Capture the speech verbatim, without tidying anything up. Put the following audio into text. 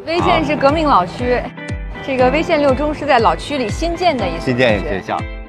威县是革命老区，这个威县六中是在老区里新建的一所新建一小学学校。